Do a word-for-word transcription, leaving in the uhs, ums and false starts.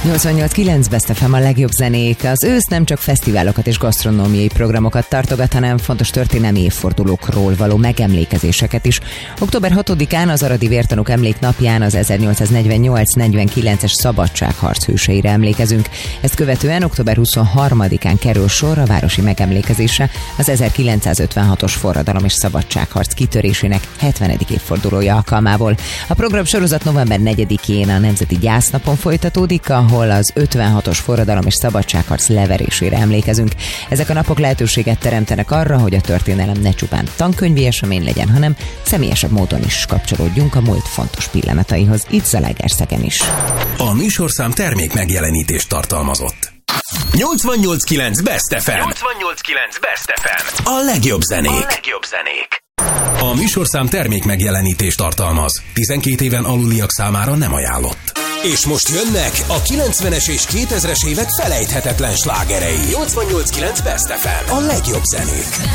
nyolcvannyolc kilenc Best ef em a legjobb zenék. Az ősz nem csak fesztiválokat és gasztronómiai programokat tartogat, hanem fontos történelmi évfordulókról való megemlékezéseket is. október hatodikán az aradi vértanúk emléknapján az ezernyolcszáznegyvennyolc negyvenkilences szabadságharc hőseire emlékezünk. Ezt követően október huszonharmadikán kerül sor a városi megemlékezésre az ezerkilencszázötvenhatos forradalom és szabadságharc kitörésének hetvenedik évfordulója alkalmából. A program sorozat november negyedikén a Nemzeti Gyásznapon folytatódik, ahol az ötvenhatos forradalom és szabadságharc leverésére emlékezünk. Ezek a napok lehetőséget teremtenek arra, hogy a történelem ne csupán tankönyvi esemény legyen, hanem személyesebb módon is kapcsolódjunk a múlt fontos pillanataihoz. Itt Zalaegerszegen is. A műsorszám termék megjelenítést tartalmazott. nyolcvannyolc kilenc Best ef em. nyolcvannyolc kilenc Best ef em. A legjobb zenék. A legjobb zenék. A műsorszám termék megjelenítést tartalmaz. tizenkét éven aluliak számára nem ajánlott. És most jönnek a kilencvenes és kétezres évek felejthetetlen slágerei. nyolcvannyolc kilenc Best ef em. A legjobb zenék.